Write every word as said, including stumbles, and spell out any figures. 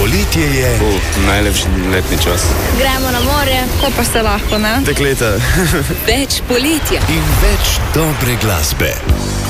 Poletje je uh, najlepši letni čas. Gremo na morje, ko pa se lahko, ne? Dekleta. Več poletja In več dobre glasbe.